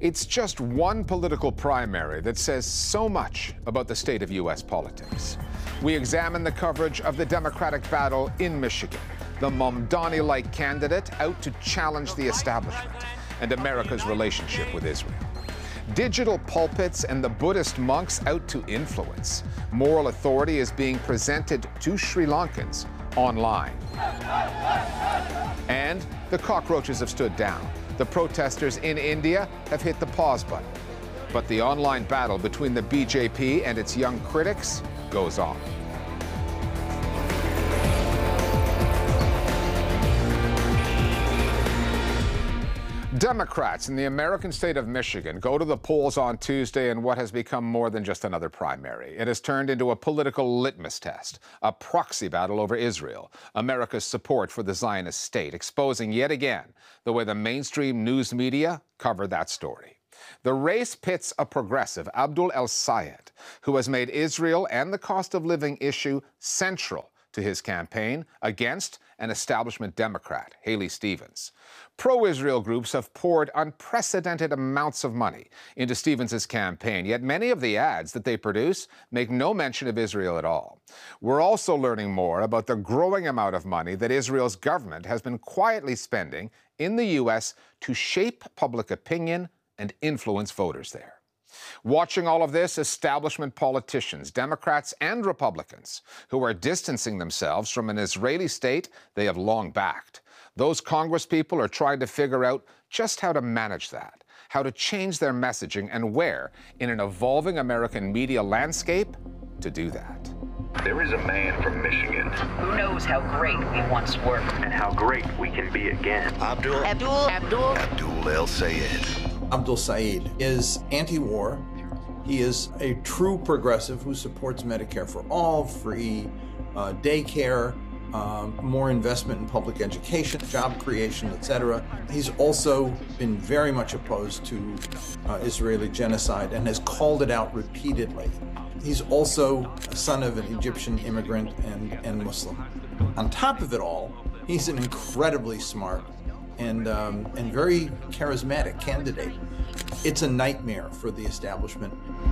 It's just one political primary that says so much about the state of U.S. politics. We examine the coverage of the Democratic battle in Michigan, the Mamdani-like candidate out to challenge the establishment, and America's relationship with Israel. Digital pulpits and the Buddhist monks out to influence. Moral authority is being presented to Sri Lankans online. And the cockroaches have stood down. The protesters in India have hit the pause button. But the online battle between the BJP and its young critics goes on. Democrats in the American state of Michigan go to the polls on Tuesday in what has become more than just another primary. It has turned into a political litmus test, a proxy battle over Israel, America's support for the Zionist state, exposing yet again the way the mainstream news media cover that story. The race pits a progressive, Abdul El-Sayed, who has made Israel and the cost of living issue central to his campaign, against an establishment Democrat, Haley Stevens. Pro-Israel groups have poured unprecedented amounts of money into Stevens' campaign, yet many of the ads that they produce make no mention of Israel at all. We're also learning more about the growing amount of money that Israel's government has been quietly spending in the U.S. to shape public opinion and influence voters there. Watching all of this, establishment politicians, Democrats and Republicans, who are distancing themselves from an Israeli state they have long backed. Those congresspeople are trying to figure out just how to manage that, how to change their messaging, and where, in an evolving American media landscape, to do that. There is a man from Michigan who knows how great we once were and how great we can be again. Abdul El-Sayed. Abdul Sayed is anti-war. He is a true progressive who supports Medicare for all, free daycare, more investment in public education, job creation, etc. He's also been very much opposed to Israeli genocide and has called it out repeatedly. He's also a son of an Egyptian immigrant and Muslim. On top of it all, he's an incredibly smart and very charismatic candidate. It's a nightmare for the establishment.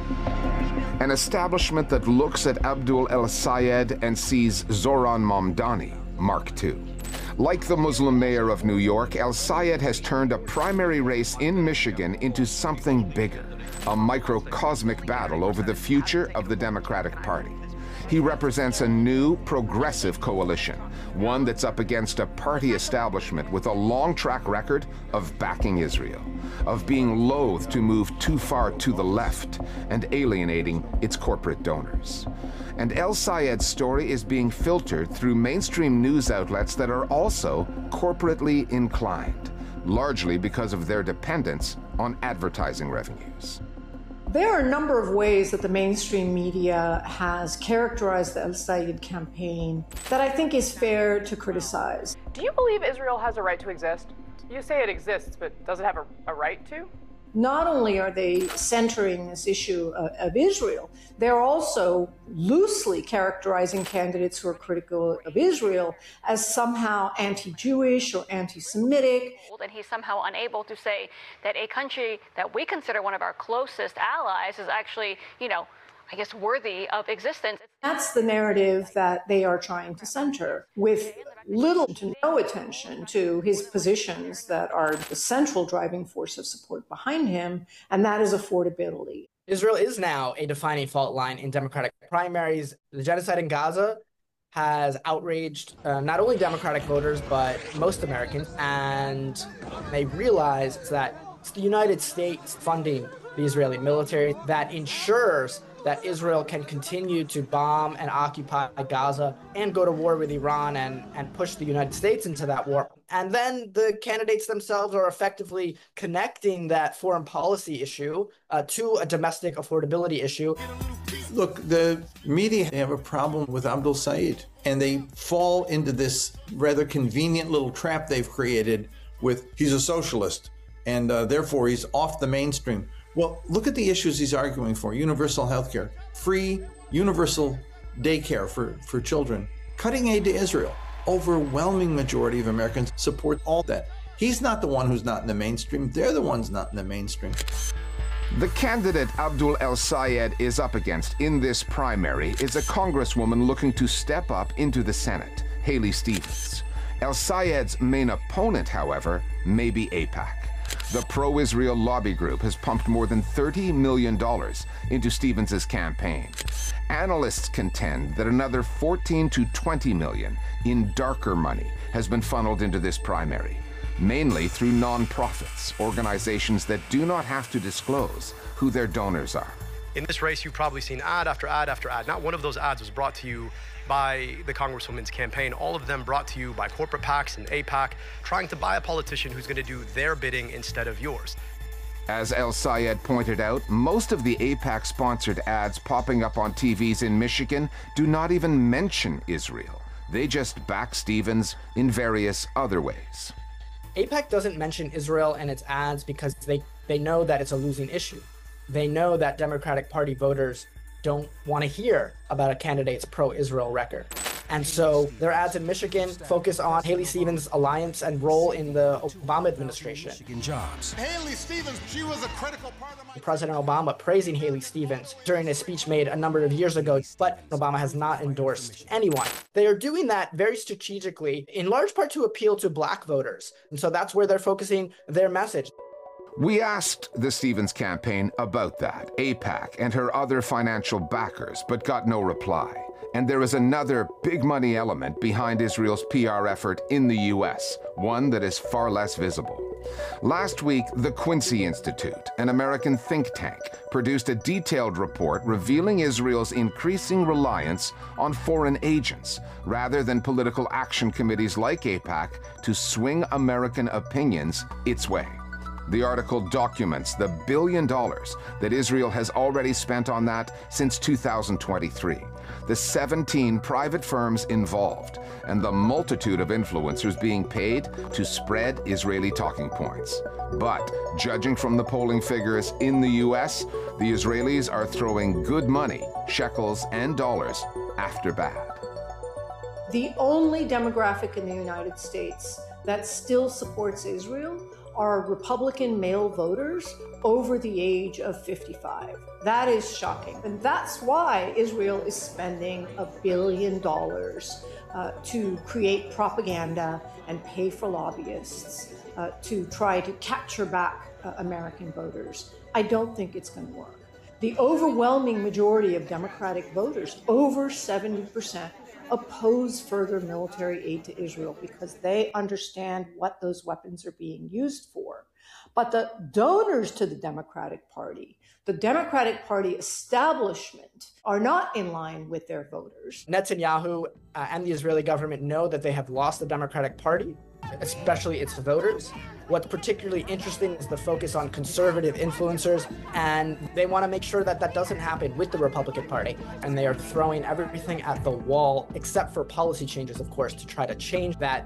An establishment that looks at Abdul El-Sayed and sees Zohran Mamdani, Mark II. Like the Muslim mayor of New York, El-Sayed has turned a primary race in Michigan into something bigger, a microcosmic battle over the future of the Democratic Party. He represents a new, progressive coalition, one that's up against a party establishment with a long track record of backing Israel, of being loath to move too far to the left and alienating its corporate donors. And El-Sayed's story is being filtered through mainstream news outlets that are also corporately inclined, largely because of their dependence on advertising revenues. There are a number of ways that the mainstream media has characterized the El-Sayed campaign that I think is fair to criticize. Do you believe Israel has a right to exist? You say it exists, but does it have a right to? Not only are they centering this issue of Israel, they're also loosely characterizing candidates who are critical of Israel as somehow anti-Jewish or anti-Semitic. And he's somehow unable to say that a country that we consider one of our closest allies is actually, I guess, worthy of existence. That's the narrative that they are trying to center, with little to no attention to his positions that are the central driving force of support behind him, and that is affordability. Israel is now a defining fault line in Democratic primaries. The genocide in Gaza has outraged not only Democratic voters, but most Americans, and they realize that it's the United States funding the Israeli military that ensures that Israel can continue to bomb and occupy Gaza and go to war with Iran and push the United States into that war. And then the candidates themselves are effectively connecting that foreign policy issue to a domestic affordability issue. Look, the media have a problem with Abdul Sayed, and they fall into this rather convenient little trap they've created with he's a socialist, and therefore he's off the mainstream. Well, look at the issues he's arguing for. Universal health care, free universal daycare for children, cutting aid to Israel. Overwhelming majority of Americans support all that. He's not the one who's not in the mainstream. They're the ones not in the mainstream. The candidate Abdul El-Sayed is up against in this primary is a congresswoman looking to step up into the Senate, Haley Stevens. El-Sayed's main opponent, however, may be AIPAC. The pro-Israel lobby group has pumped more than $30 million into Stevens' campaign. Analysts contend that another 14 to 20 million in darker money has been funneled into this primary, mainly through nonprofits, organizations that do not have to disclose who their donors are. In this race, you've probably seen ad after ad after ad. Not one of those ads was brought to you by the Congresswoman's campaign. All of them brought to you by corporate PACs and AIPAC, trying to buy a politician who's going to do their bidding instead of yours. As El-Sayed pointed out, most of the AIPAC-sponsored ads popping up on TVs in Michigan do not even mention Israel. They just back Stevens in various other ways. AIPAC doesn't mention Israel in its ads because they know that it's a losing issue. They know that Democratic Party voters don't want to hear about a candidate's pro-Israel record. And so their ads in Michigan focus on Haley Stevens' alliance and role in the Obama administration. Haley Stevens, she was a critical part of my... President Obama praising Haley Stevens during a speech made a number of years ago, but Obama has not endorsed anyone. They are doing that very strategically, in large part to appeal to black voters. And so that's where they're focusing their message. We asked the Stevens campaign about that, AIPAC and her other financial backers, but got no reply. And there is another big money element behind Israel's PR effort in the US, one that is far less visible. Last week, the Quincy Institute, an American think tank, produced a detailed report revealing Israel's increasing reliance on foreign agents, rather than political action committees like AIPAC to swing American opinions its way. The article documents the $1 billion that Israel has already spent on that since 2023, the 17 private firms involved, and the multitude of influencers being paid to spread Israeli talking points. But judging from the polling figures in the US, the Israelis are throwing good money, shekels and dollars, after bad. The only demographic in the United States that still supports Israel are Republican male voters over the age of 55. That is shocking. And that's why Israel is spending $1 billion to create propaganda and pay for lobbyists to try to capture back American voters. I don't think it's going to work. The overwhelming majority of Democratic voters, over 70%, oppose further military aid to Israel because they understand what those weapons are being used for. But the donors to the Democratic Party establishment, are not in line with their voters. Netanyahu and the Israeli government know that they have lost the Democratic Party, especially its voters. What's particularly interesting is the focus on conservative influencers, and they want to make sure that that doesn't happen with the Republican Party. And they are throwing everything at the wall, except for policy changes, of course, to try to change that.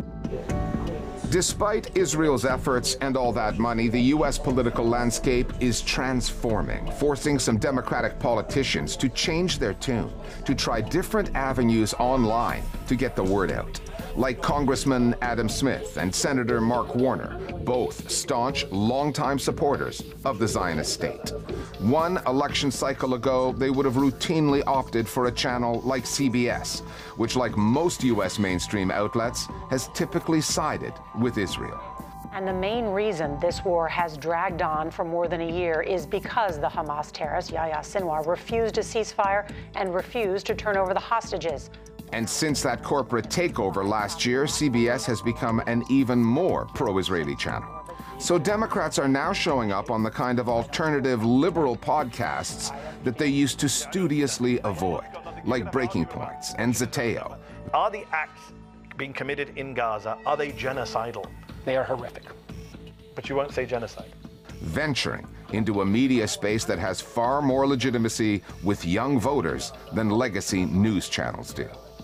Despite Israel's efforts and all that money, the U.S. political landscape is transforming, forcing some Democratic politicians to change their tune, to try different avenues online to get the word out. Like Congressman Adam Smith and Senator Mark Warner, both staunch, longtime supporters of the Zionist state. One election cycle ago, they would have routinely opted for a channel like CBS, which, like most U.S. mainstream outlets, has typically sided with Israel. And the main reason this war has dragged on for more than a year is because the Hamas terrorist Yahya Sinwar refused a ceasefire and refused to turn over the hostages. And since that corporate takeover last year, CBS has become an even more pro-Israeli channel. So Democrats are now showing up on the kind of alternative liberal podcasts that they used to studiously avoid, like Breaking Points and Zateo. Are the acts being committed in Gaza, are they genocidal? They are horrific. But you won't say genocide. Venturing into a media space that has far more legitimacy with young voters than legacy news channels do.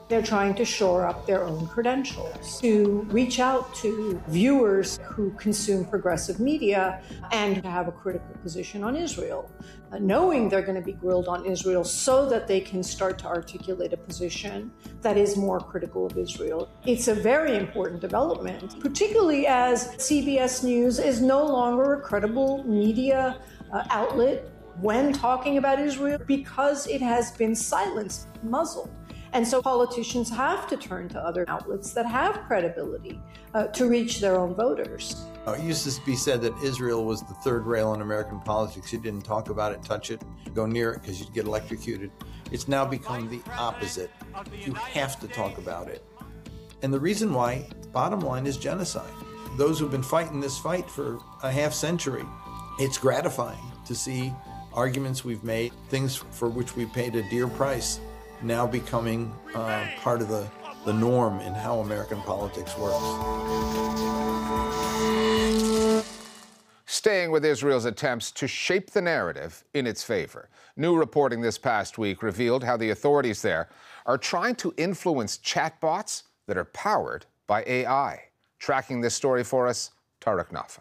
They're trying to shore up their own credentials, to reach out to viewers who consume progressive media and to have a critical position on Israel, knowing they're going to be grilled on Israel so that they can start to articulate a position that is more critical of Israel. It's a very important development, particularly as CBS News is no longer a credible media outlet when talking about Israel because it has been silenced, muzzled. And so politicians have to turn to other outlets that have credibility to reach their own voters. It used to be said that Israel was the third rail in American politics. You didn't talk about it, touch it, go near it because you'd get electrocuted. It's now become the opposite. You have to talk about it. And the reason why, bottom line, is genocide. Those who've been fighting this fight for a half century, it's gratifying to see arguments we've made, things for which we paid a dear price, now becoming part of the norm in how American politics works. Staying with Israel's attempts to shape the narrative in its favor. New reporting this past week revealed how the authorities there are trying to influence chatbots that are powered by AI. Tracking this story for us, Tarek Nafa.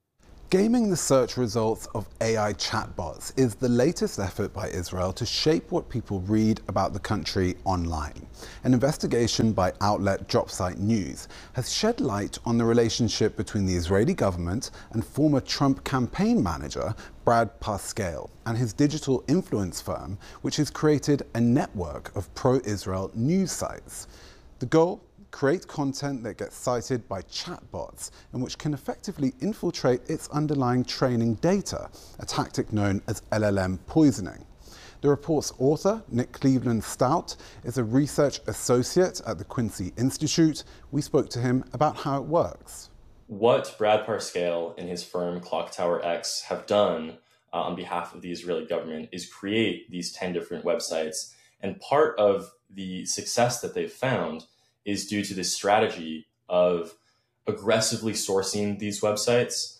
Gaming the search results of AI chatbots is the latest effort by Israel to shape what people read about the country online. An investigation by outlet Dropsite News has shed light on the relationship between the Israeli government and former Trump campaign manager Brad Parscale and his digital influence firm, which has created a network of pro-Israel news sites. The goal? Create content that gets cited by chatbots and which can effectively infiltrate its underlying training data, a tactic known as LLM poisoning. The report's author, Nick Cleveland Stout, is a research associate at the Quincy Institute. We spoke to him about how it works. What Brad Parscale and his firm Clocktower X have done on behalf of the Israeli government is create these 10 different websites. And part of the success that they've found is due to this strategy of aggressively sourcing these websites,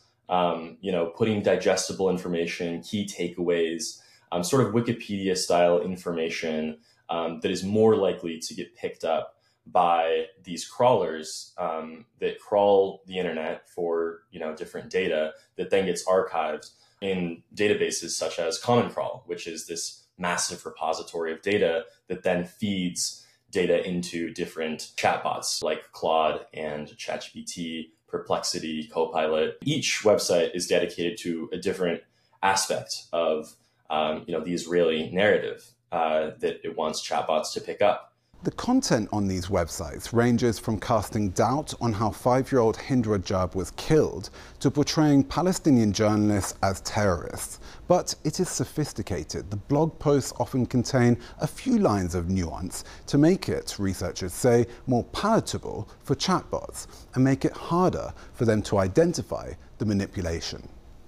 putting digestible information, key takeaways, sort of Wikipedia-style information that is more likely to get picked up by these crawlers that crawl the internet for different data that then gets archived in databases such as Common Crawl, which is this massive repository of data that then feeds data into different chatbots like Claude and ChatGPT, Perplexity, Copilot. Each website is dedicated to a different aspect of the Israeli narrative that it wants chatbots to pick up. The content on these websites ranges from casting doubt on how 5-year-old Hind Rajab was killed to portraying Palestinian journalists as terrorists. But it is sophisticated. The blog posts often contain a few lines of nuance to make it, researchers say, more palatable for chatbots and make it harder for them to identify the manipulation.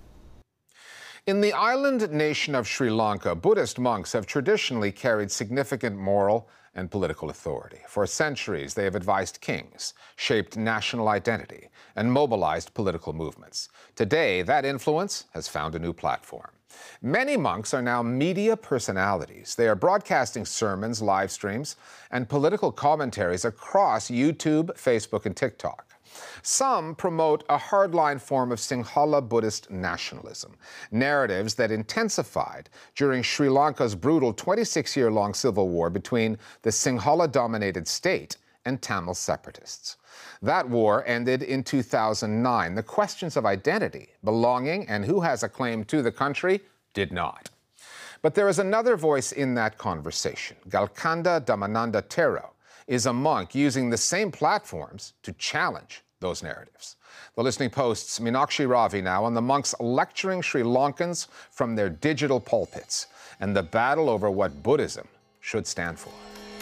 In the island nation of Sri Lanka, Buddhist monks have traditionally carried significant moral and political authority. For centuries, they have advised kings, shaped national identity, and mobilized political movements. Today, that influence has found a new platform. Many monks are now media personalities. They are broadcasting sermons, live streams, and political commentaries across YouTube, Facebook, and TikTok. Some promote a hardline form of Sinhala Buddhist nationalism, narratives that intensified during Sri Lanka's brutal 26-year-long civil war between the Sinhala-dominated state and Tamil separatists. That war ended in 2009. The questions of identity, belonging, and who has a claim to the country did not. But there is another voice in that conversation. Galkanda Damananda Tero is a monk using the same platforms to challenge those narratives. The Listening Post's Meenakshi Ravi now on the monks lecturing Sri Lankans from their digital pulpits and the battle over what Buddhism should stand for.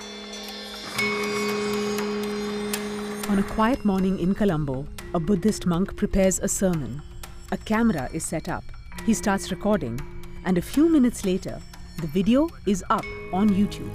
On a quiet morning in Colombo, a Buddhist monk prepares a sermon. A camera is set up. He starts recording, and a few minutes later, the video is up on YouTube.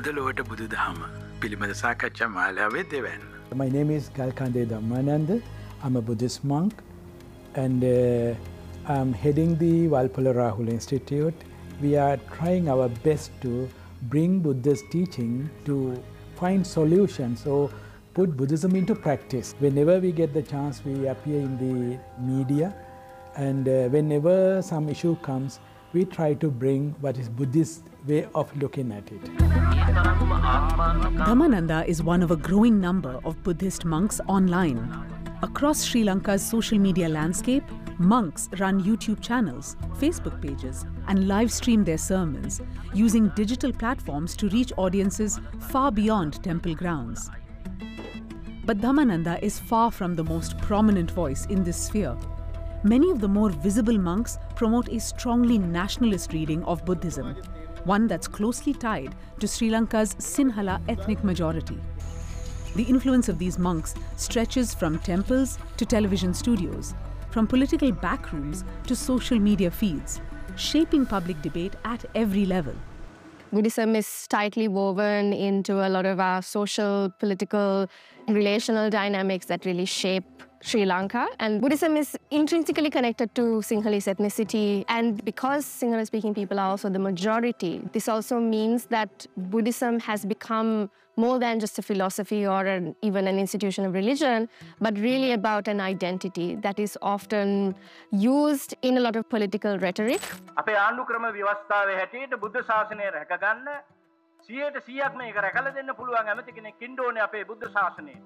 My name is Galkande Dhammananda. I'm a Buddhist monk, and I'm heading the Walpola Rahul Institute. We are trying our best to bring Buddhist teaching to find solutions or put Buddhism into practice. Whenever we get the chance, we appear in the media, and whenever some issue comes, we try to bring what is Buddhist way of looking at it. Dhammananda is one of a growing number of Buddhist monks online. Across Sri Lanka's social media landscape, monks run YouTube channels, Facebook pages, and live stream their sermons, using digital platforms to reach audiences far beyond temple grounds. But Dhammananda is far from the most prominent voice in this sphere. Many of the more visible monks promote a strongly nationalist reading of Buddhism, one that's closely tied to Sri Lanka's Sinhala ethnic majority. The influence of these monks stretches from temples to television studios, from political backrooms to social media feeds, shaping public debate at every level. Buddhism is tightly woven into a lot of our social, political, relational dynamics that really shape Sri Lanka. And Buddhism is intrinsically connected to Sinhalese ethnicity. And because Sinhala-speaking people are also the majority, this also means that Buddhism has become more than just a philosophy or even an institution of religion, but really about an identity that is often used in a lot of political rhetoric. අපේ ආණ්ඩු ක්‍රම ව්‍යවස්ථාවේ හැටියට බුද්ධ ශාසනය රැක ගන්න 100%ක්ම මේක රැකලා දෙන්න පුළුවන් ඇමති කෙනෙක් ඉන්න ඕනේ අපේ බුද්ධ ශාසනයේ.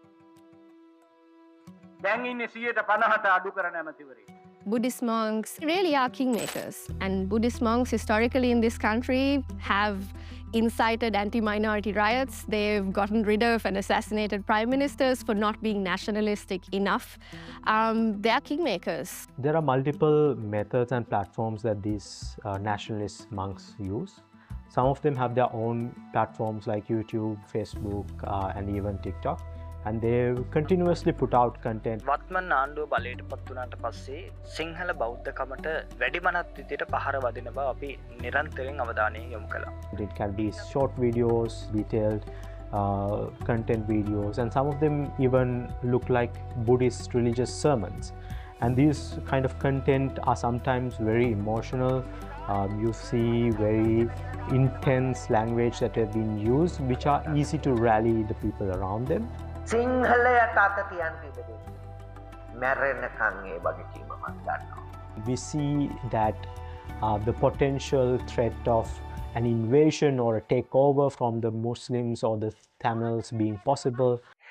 දැන් ඉන්නේ 150ට අඩු කරන ඇමතිවරයෙක්. Buddhist monks really are kingmakers, and Buddhist monks historically in this country have incited anti-minority riots. They've gotten rid of and assassinated prime ministers for not being nationalistic enough. They are kingmakers. There are multiple methods and platforms that these nationalist monks use. Some of them have their own platforms like YouTube, Facebook, and even TikTok. And they continuously put out content. වත්මන් ආණ්ඩුව බලයට පත් වුණාට පස්සේ සිංහල බෞද්ධකමට වැඩිමනත් විදියට පහර වදින බව අපි නිරන්තරයෙන් අවධානය යොමු කළා. It can be short videos, detailed content videos, and some of them even look like Buddhist religious sermons. And these kind of content are sometimes very emotional. You see very intense language that have been used, which are easy to rally the people around them. We see that the potential threat of an invasion or a takeover from the Muslims or the Tamils being possible.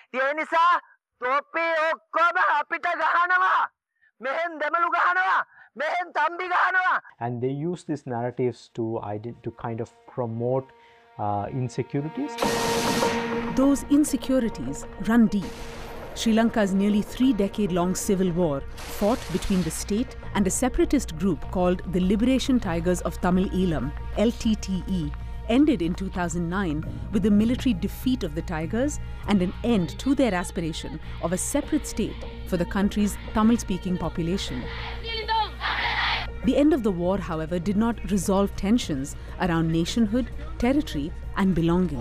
And they use these narratives to kind of promote insecurities. Those insecurities run deep. Sri Lanka's nearly 3-decade-long civil war, fought between the state and a separatist group called the Liberation Tigers of Tamil Eelam, LTTE, ended in 2009 with the military defeat of the Tigers and an end to their aspiration of a separate state for the country's Tamil-speaking population. The end of the war, however, did not resolve tensions around nationhood, territory, and belonging.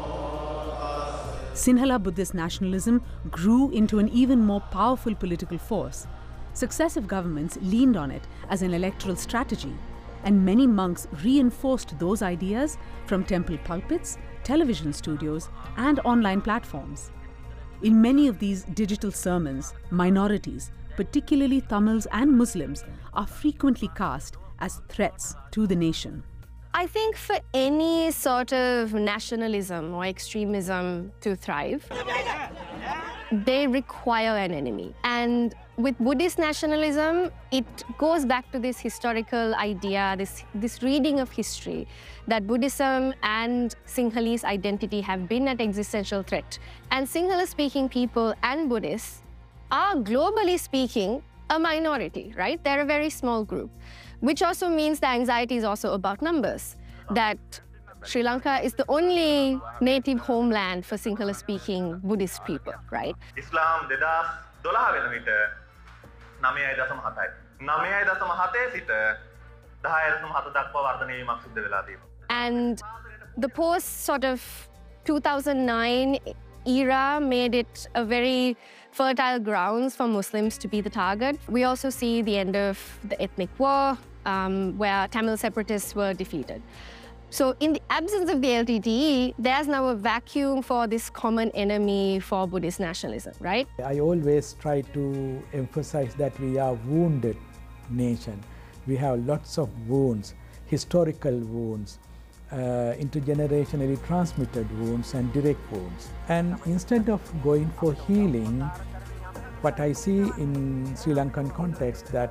Sinhala Buddhist nationalism grew into an even more powerful political force. Successive governments leaned on it as an electoral strategy, and many monks reinforced those ideas from temple pulpits, television studios, and online platforms. In many of these digital sermons, minorities, particularly Tamils and Muslims, are frequently cast as threats to the nation. I think for any sort of nationalism or extremism to thrive, they require an enemy. And with Buddhist nationalism, it goes back to this historical idea, this reading of history, that Buddhism and Sinhalese identity have been at existential threat. And Sinhala-speaking people and Buddhists are, globally speaking, a minority, right? They're a very small group, which also means the anxiety is also about numbers, that Sri Lanka is the only native homeland for Sinhala-speaking Buddhist people, right? Islam 2012 වෙන විට 9.7යි. 9.7 සිට 10.7 දක්වා වර්ධනය වීමක් සිද්ධ වෙලා තියෙනවා. And the post sort of 2009 era made it a very fertile grounds for Muslims to be the target. We also see the end of the ethnic war, where Tamil separatists were defeated. So in the absence of the LTTE, there's now a vacuum for this common enemy for Buddhist nationalism, right? I always try to emphasize that we are wounded nation. We have lots of wounds, historical wounds, intergenerationally transmitted wounds and direct wounds. And instead of going for healing, what I see in Sri Lankan context that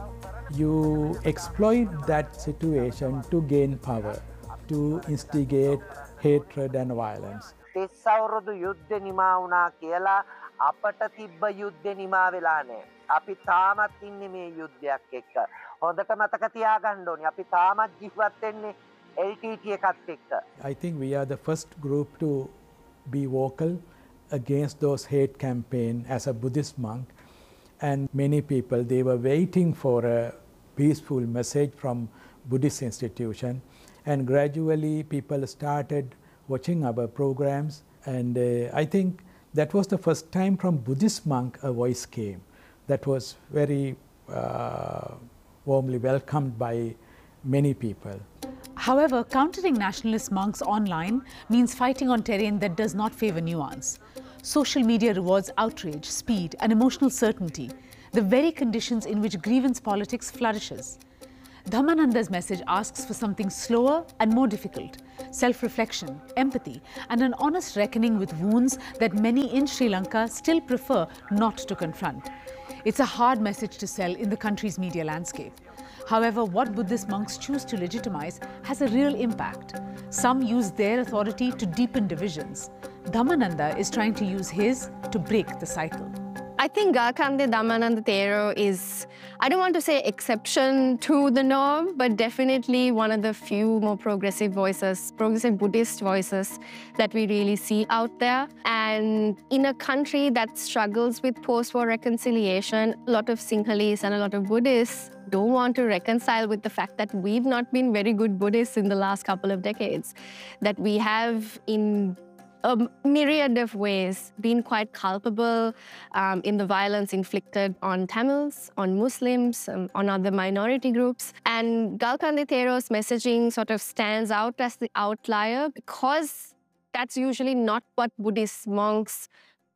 you exploit that situation to gain power, to instigate hatred and violence. තෙස්සවුරුදු යුද්ධ නිමා වුණා කියලා අපට තිබ්බ යුද්ධ නිමා වෙලා නැහැ. අපි තාමත් ඉන්නේ මේ යුද්ධයක් එක්ක. හොඳට මතක තියාගන්න ඕනේ. අපි තාමත් ජීවත් වෙන්නේ LTT එකත් එක්ක. I think we are the first group to be vocal against those hate campaign as a Buddhist monk, and many people, they were waiting for a peaceful message from Buddhist institution, and gradually people started watching our programs, and I think that was the first time from Buddhist monk a voice came that was very warmly welcomed by many people. However, countering nationalist monks online means fighting on terrain that does not favor nuance. Social media rewards outrage, speed, and emotional certainty, the very conditions in which grievance politics flourishes. Dhammananda's message asks for something slower and more difficult: self-reflection, empathy, and an honest reckoning with wounds that many in Sri Lanka still prefer not to confront. It's a hard message to sell in the country's media landscape. However, what Buddhist monks choose to legitimize has a real impact. Some use their authority to deepen divisions. Dhammananda is trying to use his to break the cycle. I think Galkande Dhammananda Thero is, I don't want to say exception to the norm, but definitely one of the few more progressive voices, progressive Buddhist voices that we really see out there. And in a country that struggles with post-war reconciliation, a lot of Sinhalese and a lot of Buddhists don't want to reconcile with the fact that we've not been very good Buddhists in the last couple of decades, that we have in a myriad of ways been quite culpable in the violence inflicted on Tamils, on Muslims, on other minority groups. And Galkande Thero's messaging sort of stands out as the outlier because that's usually not what Buddhist monks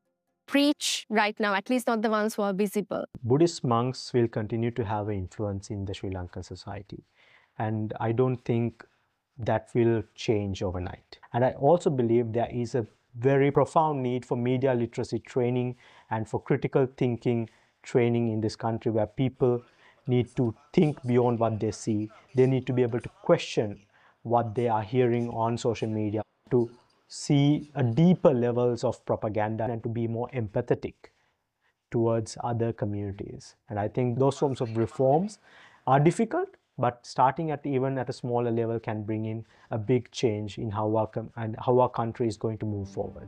preach right now, at least not the ones who are visible. Buddhist monks will continue to have an influence in the Sri Lankan society. And I don't think that will change overnight. And I also believe there is a very profound need for media literacy training and for critical thinking training in this country, where people need to think beyond what they see. They need to be able to question what they are hearing on social media, to see a deeper levels of propaganda and to be more empathetic towards other communities. And I think those forms of reforms are difficult, but starting at even at a smaller level can bring in a big change in how our country is going to move forward.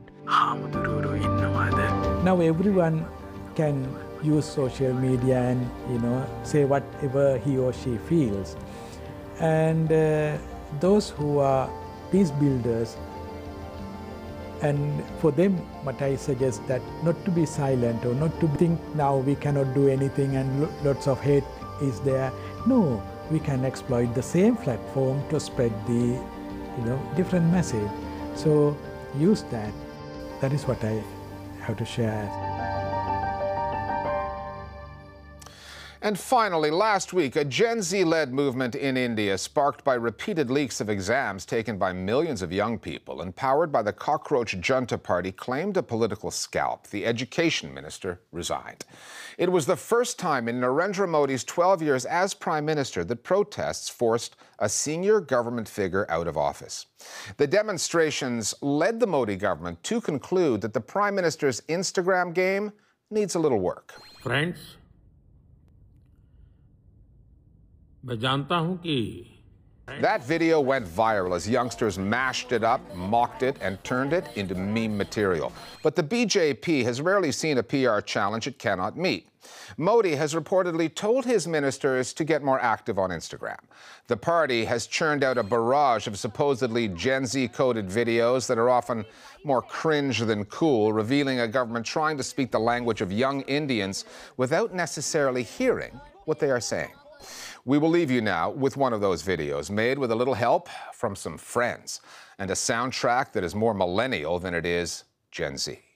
Now everyone can use social media and say whatever he or she feels. And those who are peace builders, and for them, what I suggest that not to be silent or not to think now we cannot do anything and lots of hate is there. No, we can exploit the same platform to spread the different message. So use that. That is what I have to share. And finally, last week, a Gen Z-led movement in India, sparked by repeated leaks of exams taken by millions of young people and powered by the cockroach junta party, claimed a political scalp. The education minister resigned. It was the first time in Narendra Modi's 12 years as prime minister that protests forced a senior government figure out of office. The demonstrations led the Modi government to conclude that the prime minister's Instagram game needs a little work. Friends, that video went viral as youngsters mashed it up, mocked it, and turned it into meme material. But the BJP has rarely seen a PR challenge it cannot meet. Modi has reportedly told his ministers to get more active on Instagram. The party has churned out a barrage of supposedly Gen Z-coded videos that are often more cringe than cool, revealing a government trying to speak the language of young Indians without necessarily hearing what they are saying. We will leave you now with one of those videos made with a little help from some friends and a soundtrack that is more millennial than it is Gen Z.